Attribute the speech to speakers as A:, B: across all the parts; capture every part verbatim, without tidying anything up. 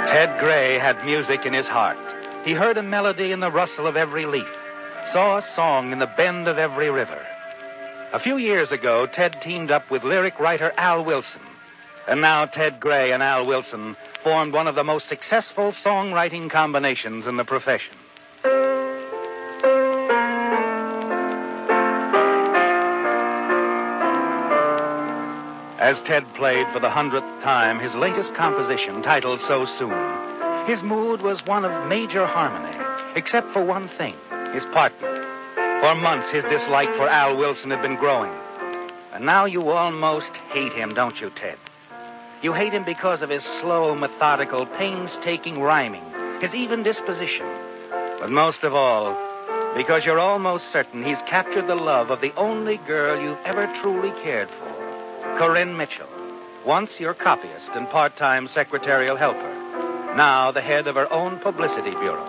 A: Ted Gray had music in his heart. He heard a melody in the rustle of every leaf, saw a song in the bend of every river. A few years ago, Ted teamed up with lyric writer Al Wilson. And now Ted Gray and Al Wilson formed one of the most successful songwriting combinations in the profession. As Ted played for the hundredth time his latest composition, titled So Soon, his mood was one of major harmony, except for one thing, his partner. For months, his dislike for Al Wilson had been growing. And now you almost hate him, don't you, Ted? You hate him because of his slow, methodical, painstaking rhyming, his even disposition. But most of all, because you're almost certain he's captured the love of the only girl you've ever truly cared for, Corinne Mitchell, once your copyist and part-time secretarial helper, now the head of her own publicity bureau.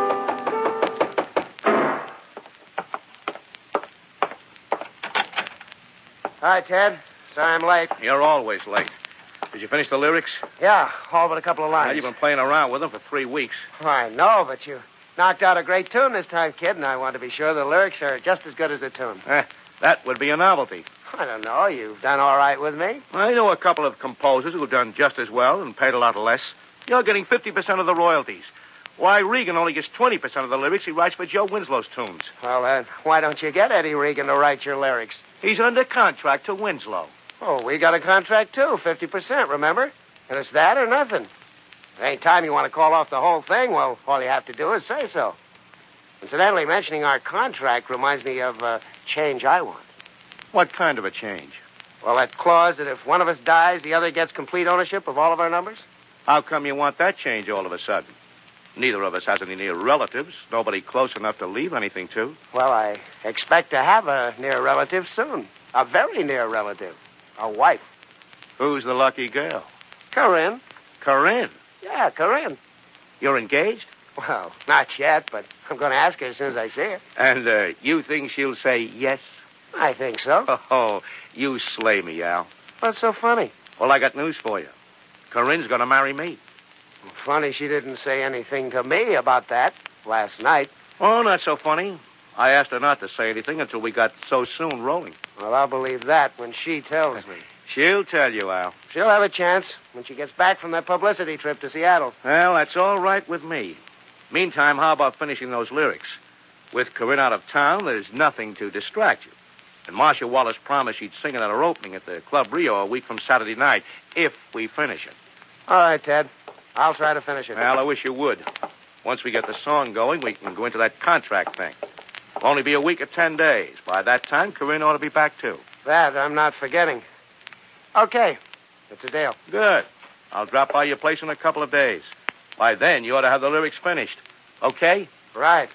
B: Hi, Ted. Sorry I'm late.
C: You're always late. Did you finish the lyrics?
B: Yeah, all but a couple of lines.
C: Well, you've been playing around with them for three weeks.
B: Oh, I know, but you knocked out a great tune this time, kid, and I want to be sure the lyrics are just as good as the tune.
C: Eh, that would be a novelty.
B: I don't know. You've done all right with me.
C: I know a couple of composers who've done just as well and paid a lot less. You're getting fifty percent of the royalties. Why, Regan only gets twenty percent of the lyrics he writes for Joe Winslow's tunes.
B: Well, then, why don't you get Eddie Regan to write your lyrics?
C: He's under contract to Winslow.
B: Oh, we got a contract, too, fifty percent, remember? And it's that or nothing. If any time you want to call off the whole thing, well, all you have to do is say so. Incidentally, mentioning our contract reminds me of a change I want.
C: What kind of a change?
B: Well, that clause that if one of us dies, the other gets complete ownership of all of our numbers.
C: How come you want that change all of a sudden? Neither of us has any near relatives. Nobody close enough to leave anything to.
B: Well, I expect to have a near relative soon. A very near relative. A wife.
C: Who's the lucky girl?
B: Corinne.
C: Corinne?
B: Yeah, Corinne.
C: You're engaged?
B: Well, not yet, but I'm going to ask her as soon as I see her.
C: And uh, you think she'll say yes?
B: I think so.
C: Oh, you slay me, Al.
B: What's so funny?
C: Well, I got news for you. Corinne's going to marry me.
B: Funny she didn't say anything to me about that last night.
C: Oh, not so funny. I asked her not to say anything until we got So Soon rolling.
B: Well, I'll believe that when she tells me.
C: She'll tell you, Al.
B: She'll have a chance when she gets back from that publicity trip to Seattle.
C: Well, that's all right with me. Meantime, how about finishing those lyrics? With Corinne out of town, there's nothing to distract you. And Marcia Wallace promised she'd sing it at her opening at the Club Rio a week from Saturday night, if we finish it.
B: All right, Ted. I'll try to finish it.
C: Well, I wish you would. Once we get the song going, we can go into that contract thing. It'll only be a week or ten days. By that time, Corinne ought to be back, too.
B: That I'm not forgetting. Okay. It's a deal.
C: Good. I'll drop by your place in a couple of days. By then, you ought to have the lyrics finished. Okay?
B: Right.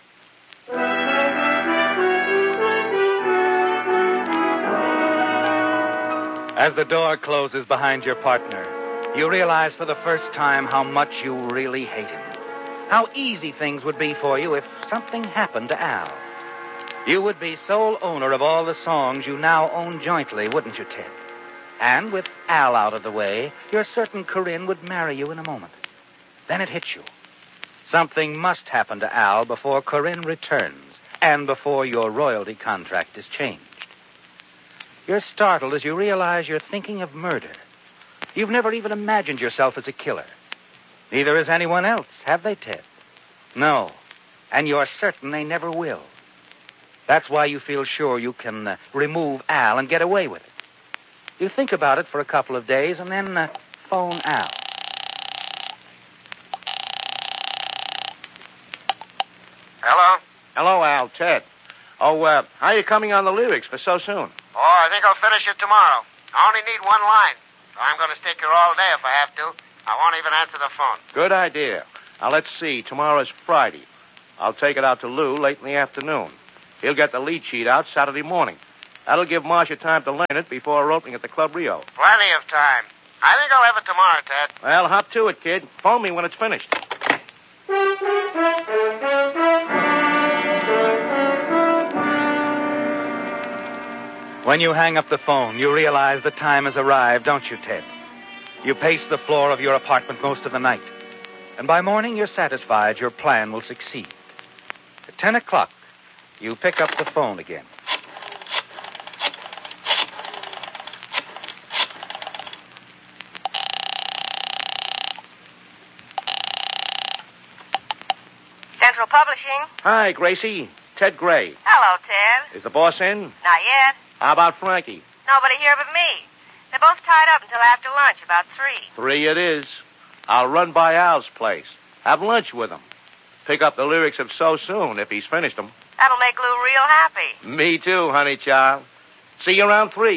A: As the door closes behind your partner, you realize for the first time how much you really hate him. How easy things would be for you if something happened to Al. You would be sole owner of all the songs you now own jointly, wouldn't you, Ted? And with Al out of the way, you're certain Corinne would marry you in a moment. Then it hits you. Something must happen to Al before Corinne returns and before your royalty contract is changed. You're startled as you realize you're thinking of murder. You've never even imagined yourself as a killer. Neither has anyone else, have they, Ted? No. And you're certain they never will. That's why you feel sure you can uh, remove Al and get away with it. You think about it for a couple of days and then uh, phone Al.
B: Hello?
C: Hello, Al. Ted. Oh, uh, how are you coming on the lyrics for So Soon?
B: Oh, I think I'll finish it tomorrow. I only need one line. So I'm going to stick here all day if I have to. I won't even answer the phone.
C: Good idea. Now, let's see. Tomorrow's Friday. I'll take it out to Lou late in the afternoon. He'll get the lead sheet out Saturday morning. That'll give Marcia time to learn it before her opening at the Club Rio.
B: Plenty of time. I think I'll have it tomorrow, Ted.
C: Well, hop to it, kid. Phone me when it's finished.
A: When you hang up the phone, you realize the time has arrived, don't you, Ted? You pace the floor of your apartment most of the night. And by morning, you're satisfied your plan will succeed. At ten o'clock, you pick up the phone again.
D: Central Publishing.
C: Hi, Gracie. Ted Gray.
D: Hello, Ted.
C: Is the boss in?
D: Not yet.
C: How about Frankie?
D: Nobody here but me. They're both tied up until after lunch, about three.
C: Three it is. I'll run by Al's place. Have lunch with him. Pick up the lyrics of So Soon if he's finished them.
D: That'll make Lou real happy.
C: Me too, honey child. See you around three.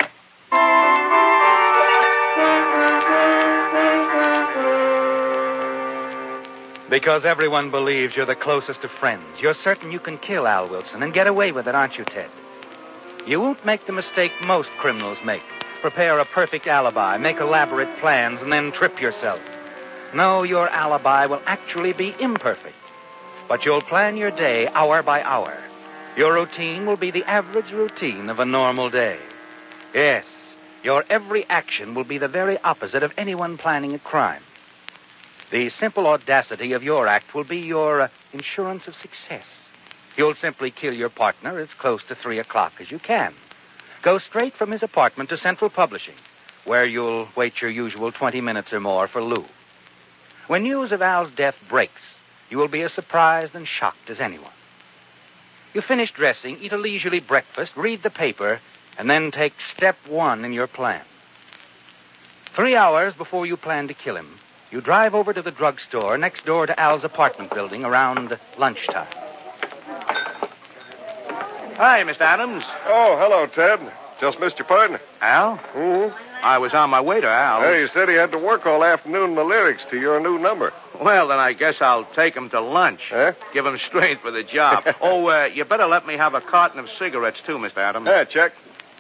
A: Because everyone believes you're the closest of friends, you're certain you can kill Al Wilson and get away with it, aren't you, Ted? You won't make the mistake most criminals make. Prepare a perfect alibi, make elaborate plans, and then trip yourself. No, your alibi will actually be imperfect. But you'll plan your day hour by hour. Your routine will be the average routine of a normal day. Yes, your every action will be the very opposite of anyone planning a crime. The simple audacity of your act will be your uh, insurance of success. You'll simply kill your partner as close to three o'clock as you can. Go straight from his apartment to Central Publishing, where you'll wait your usual twenty minutes or more for Lou. When news of Al's death breaks, you will be as surprised and shocked as anyone. You finish dressing, eat a leisurely breakfast, read the paper, and then take step one in your plan. Three hours before you plan to kill him, you drive over to the drugstore next door to Al's apartment building around lunchtime.
C: Hi, Mister Adams.
E: Oh, hello, Ted. Just missed your partner.
C: Al?
E: Mm-hmm.
C: I was on my way to Al.
E: Hey, he said he had to work all afternoon on the lyrics to your new number.
C: Well, then I guess I'll take him to lunch.
E: Huh?
C: Give him strength for the job. oh, uh, you better let me have a carton of cigarettes, too, Mister Adams.
E: Yeah, check.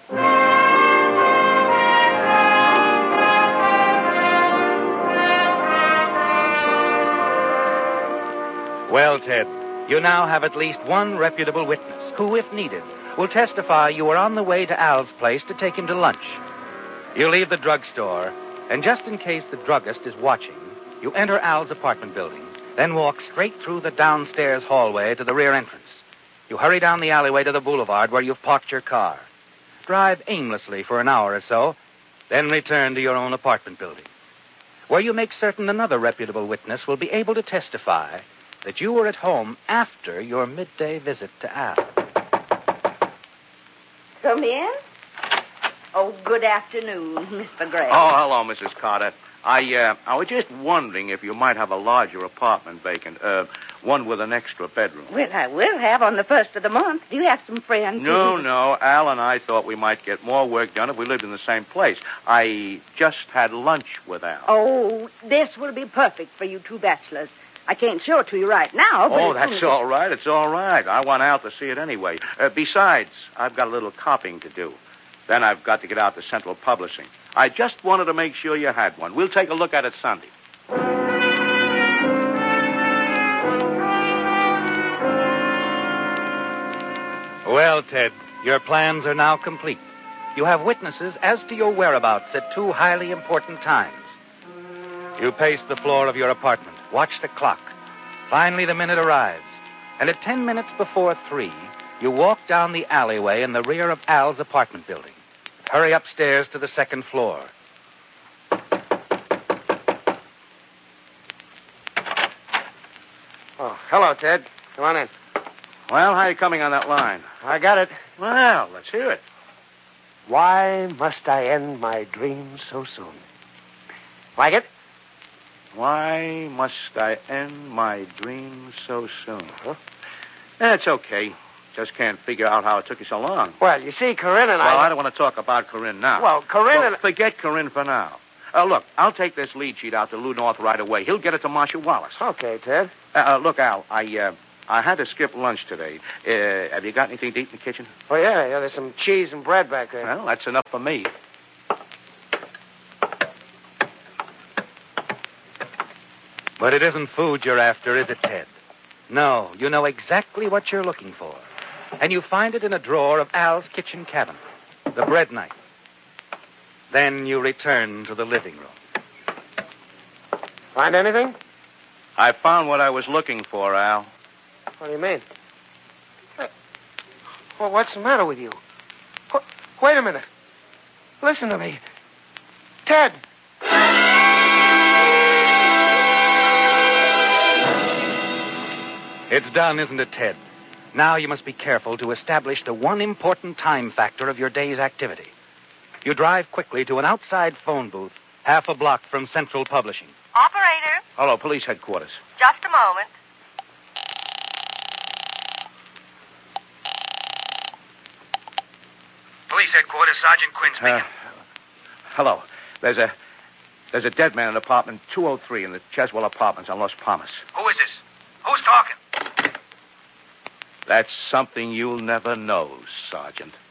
A: Well, Ted, you now have at least one reputable witness who, if needed, will testify you were on the way to Al's place to take him to lunch. You leave the drugstore, and just in case the druggist is watching, you enter Al's apartment building, then walk straight through the downstairs hallway to the rear entrance. You hurry down the alleyway to the boulevard where you've parked your car. Drive aimlessly for an hour or so, then return to your own apartment building, where you make certain another reputable witness will be able to testify that you were at home after your midday visit to Al.
F: Come in. Oh, good afternoon, Mister Gray.
C: Oh, hello, Missus Carter. I, uh, I was just wondering if you might have a larger apartment vacant, uh, one with an extra bedroom.
F: Well, I will have on the first of the month. Do you have some friends?
C: No,
F: who...
C: no. Al and I thought we might get more work done if we lived in the same place. I just had lunch with Al.
F: Oh, this will be perfect for you two bachelors. I can't show it to you right now. But
C: Oh,
F: as
C: that's
F: soon as
C: all right. It's all right. I want Al to see it anyway. Uh, besides, I've got a little copying to do. Then I've got to get out to Central Publishing. I just wanted to make sure you had one. We'll take a look at it Sunday.
A: Well, Ted, your plans are now complete. You have witnesses as to your whereabouts at two highly important times. You pace the floor of your apartment, watch the clock. Finally, the minute arrives. And at ten minutes before three, you walk down the alleyway in the rear of Al's apartment building. Hurry upstairs to the second floor.
B: Oh, hello, Ted. Come on in.
C: Well, how are you coming on that line?
B: I got it.
C: Well, let's hear it.
B: Why must I end my dreams so soon? Like it?
C: Why must I end my dreams so soon?
B: Huh?
C: That's okay. Just can't figure out how it took you so long.
B: Well, you see, Corinne and
C: Well,
B: I...
C: I don't want to talk about Corinne now.
B: Well, Corinne
C: Well,
B: and...
C: forget Corinne for now. Uh, look, I'll take this lead sheet out to Lou North right away. He'll get it to Marcia Wallace.
B: Okay, Ted.
C: Uh, uh, look, Al, I uh, I had to skip lunch today. Uh, have you got anything to eat in the kitchen?
B: Oh, yeah, yeah, there's some cheese and bread back there.
C: Well, that's enough for me.
A: But it isn't food you're after, is it, Ted? No, you know exactly what you're looking for. And you find it in a drawer of Al's kitchen cabinet, the bread knife. Then you return to the living room.
B: Find anything?
C: I found what I was looking for, Al.
B: What do you mean? Hey, well, what's the matter with you? Wh- Wait a minute. Listen to me. Ted.
A: It's done, isn't it, Ted? Now you must be careful to establish the one important time factor of your day's activity. You drive quickly to an outside phone booth half a block from Central Publishing.
D: Operator,
C: Hello, police headquarters.
D: just a moment.
A: Police headquarters, Sergeant Quinn speaking.
C: Uh, hello. There's a there's a dead man in apartment two oh three in the Cheswell Apartments on Los Palmas.
A: Who is this? Who's talking?
C: That's something you'll never know, Sergeant.